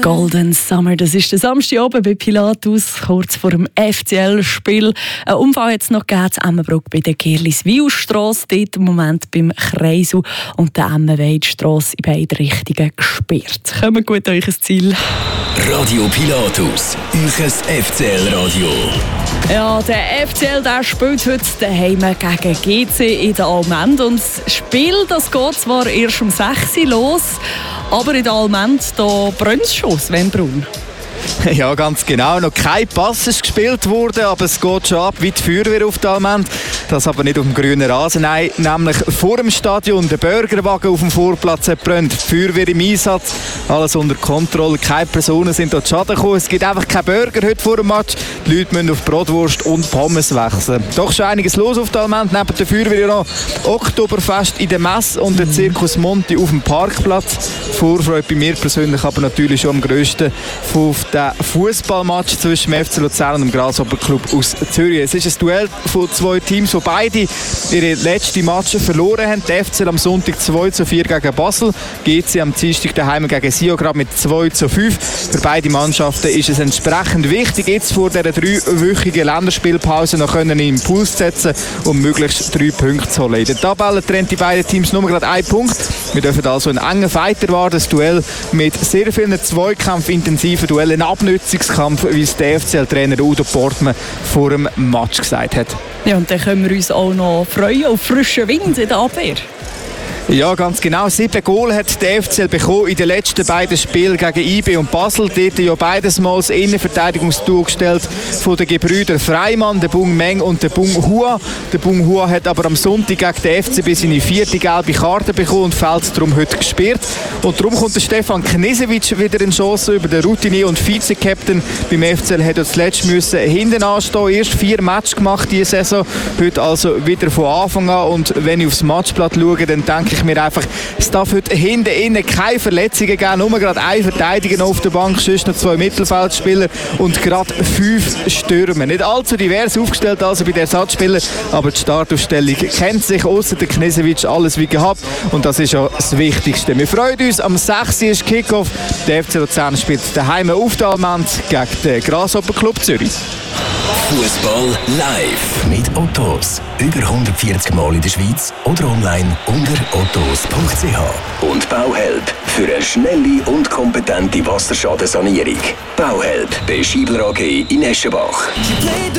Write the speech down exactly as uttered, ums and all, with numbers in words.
Golden Summer, das ist der Samstagabend bei Pilatus, kurz vor dem F C L-Spiel. Ein Unfall hat es noch gegeben in Emmenbruck bei der Gerliswil-Strasse, dort im Moment beim Kreisel und der Emmenweidstrasse in beide Richtungen gesperrt. Kommt gut an euch Ziel. Radio Pilatus, euch F C L-Radio. Ja, der F C L der spielt heute daheim gegen G C in der Allmend. Und das Spiel das geht zwar erst um sechs Uhr los, aber in der Allmend brennt es schon, Sven Brun. Ja, ganz genau. Noch kein Pass ist gespielt worden, aber es geht schon ab wie die Feuerwehr auf der Allmend. Das aber nicht auf dem grünen Rasen, nein, nämlich vor dem Stadion. Der Burgerwagen auf dem Vorplatz hat brennt. Die Feuerwehr im Einsatz, alles unter Kontrolle. Keine Personen sind dort zu Schaden gekommen. Es gibt einfach keinen Burger heute vor dem Match. Die Leute müssen auf Bratwurst und Pommes wechseln. Doch schon einiges los auf der Allmend. Neben der Feuerwehr noch Oktoberfest in der Messe und der Circus Monti auf dem Parkplatz. Vorfreude bei mir persönlich aber natürlich schon am grössten auf den Fußballmatch zwischen dem F C Luzern und dem Grasshopper-Club aus Zürich. Es ist ein Duell von zwei Teams, die beide ihre letzten Match verloren haben. Der F C L am Sonntag zwei zu vier gegen Basel, G C am Dienstag daheim gegen Sion gerade mit zwei zu fünf. Für beide Mannschaften ist es entsprechend wichtig, jetzt vor dieser dreiwöchigen Länderspielpause noch einen Impuls zu setzen, um möglichst drei Punkte zu holen. In der Tabelle trennt die beiden Teams nur gerade einen Punkt. Wir dürfen also einen engen Fight erwarten, ein Duell mit sehr vielen Zweikampf-intensiven Duellen, ein Abnutzungskampf, wie es der F C L-Trainer Udo Portmann vor dem Match gesagt hat. Ja, und dann können wir uns auch noch freuen auf frischen Wind in der Abwehr. Ja, ganz genau. Sieben Goal hat der F C L bekommen in den letzten beiden Spielen gegen I B und Basel. Dort ja beides Mal das Innenverteidigungsduo gestellt von den Gebrüdern Freimann, der Bung Meng und der Bung Hua. Der Bung Hua hat aber am Sonntag gegen den F C B seine vierte gelbe Karte bekommen und fällt darum heute gesperrt. Und darum kommt der Stefan Knesewitsch wieder in Chance über den Routinier und Vize-Captain beim F C L. Hat er zuletzt müssen hinten anstehen. Erst vier Matches gemacht diese Saison. Heute also wieder von Anfang an. Und wenn ich aufs Matchblatt schaue, dann denke ich ich mir einfach, es darf heute hinten innen keine Verletzungen geben, nur gerade ein Verteidiger auf der Bank, sonst noch zwei Mittelfeldspieler und gerade fünf Stürmer. Nicht allzu divers aufgestellt also bei den Ersatzspielern, aber die Startaufstellung kennt sich ausser der Knesewitsch alles wie gehabt und das ist ja das Wichtigste. Wir freuen uns, am sechs Uhr ist Kickoff, der F C Luzern spielt daheim auf der Allmend gegen den Grasshopper-Club Zürich. Fußball live mit Ottos. Über hundertvierzig Mal in der Schweiz oder online unter ottos punkt c h. Und Bauhelp für eine schnelle und kompetente Wasserschadensanierung. Bauhelp bei Schiebler A G in Eschenbach.